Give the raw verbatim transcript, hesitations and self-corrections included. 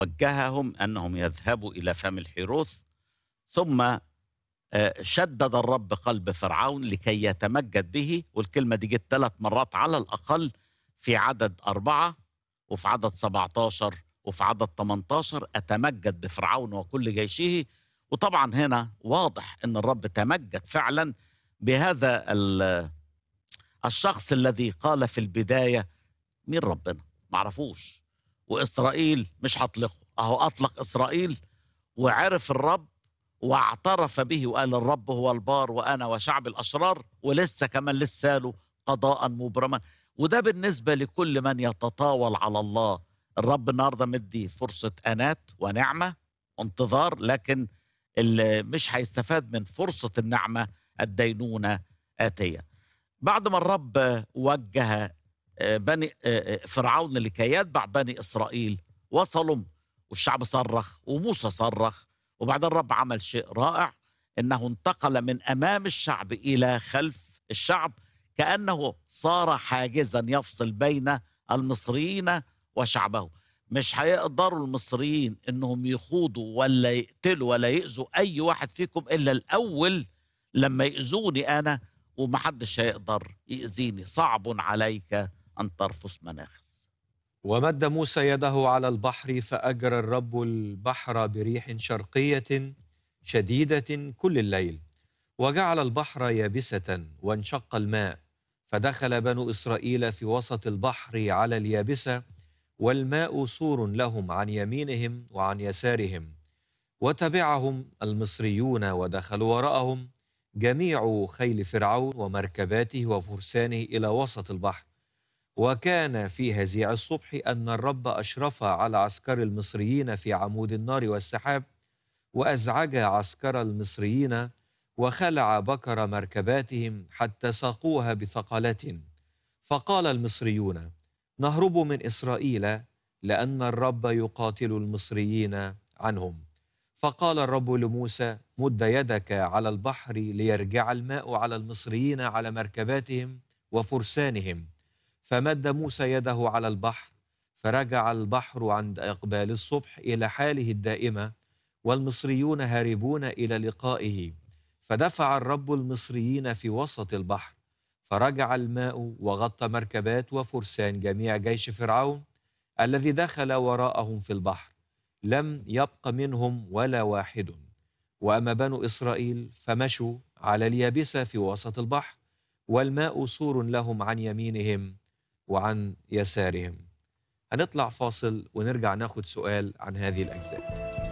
وجههم أنهم يذهبوا إلى فم الحيروث. ثم آه، شدد الرب قلب فرعون لكي يتمجد به، والكلمة دي جت ثلاث مرات على الأقل في عدد أربعة وفي عدد سبعتاشر وفي عدد تمنتاشر: أتمجد بفرعون وكل جيشه. وطبعا هنا واضح أن الرب تمجد فعلا بهذا ال- الشخص الذي قال في البداية: مين ربنا؟ معرفوش، وإسرائيل مش هطلقه. أهو أطلق إسرائيل وعرف الرب واعترف به وقال: الرب هو البار وأنا وشعب الأشرار، ولسه كمان لسه له قضاء مبرما. وده بالنسبة لكل من يتطاول على الله. الرب النهاردة مدي فرصة أنات ونعمة وانتظار، لكن اللي مش هيستفاد من فرصة النعمة الدينونة آتية. بعد ما الرب وجه آه، بني آه، آه، فرعون لكي يتبع بني إسرائيل، وصلوا والشعب صرخ وموسى صرخ. وبعدين الرب عمل شيء رائع، إنه انتقل من أمام الشعب إلى خلف الشعب، كأنه صار حاجزا يفصل بين المصريين وشعبه. مش هيقدروا المصريين إنهم يخوضوا ولا يقتلوا ولا يؤذوا أي واحد فيكم إلا الأول لما يؤذوني أنا، ومحدش هيقدر يأذيني. صعب عليك أن ترفس مناخس. ومد موسى يده على البحر فأجرى الرب البحر بريح شرقية شديدة كل الليل، وجعل البحر يابسة وانشق الماء، فدخل بنو إسرائيل في وسط البحر على اليابسة، والماء سور لهم عن يمينهم وعن يسارهم. وتبعهم المصريون ودخلوا وراءهم جميع خيل فرعون ومركباته وفرسانه إلى وسط البحر. وكان في هزيع الصبح أن الرب أشرف على عسكر المصريين في عمود النار والسحاب، وأزعج عسكر المصريين، وخلع بكر مركباتهم حتى ساقوها بثقلة. فقال المصريون: نهرب من إسرائيل، لأن الرب يقاتل المصريين عنهم. فقال الرب لموسى: مد يدك على البحر ليرجع الماء على المصريين على مركباتهم وفرسانهم. فمد موسى يده على البحر، فرجع البحر عند إقبال الصبح إلى حاله الدائمة، والمصريون هاربون إلى لقائه. فدفع الرب المصريين في وسط البحر، فرجع الماء وغطى مركبات وفرسان جميع جيش فرعون الذي دخل وراءهم في البحر، لم يبق منهم ولا واحد. وأما بنو إسرائيل فمشوا على اليابسة في وسط البحر، والماء سور لهم عن يمينهم وعن يسارهم. هنطلع فاصل ونرجع ناخد سؤال عن هذه الأجزاء.